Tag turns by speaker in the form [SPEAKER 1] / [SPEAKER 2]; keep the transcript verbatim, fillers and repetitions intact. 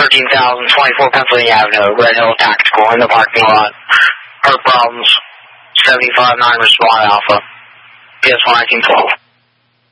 [SPEAKER 1] thirteen thousand twenty-four Pennsylvania Avenue, Red Hill Tactical, in the parking lot. Heard problems, seventy-five nine respond Alpha. P S one nineteen twelve.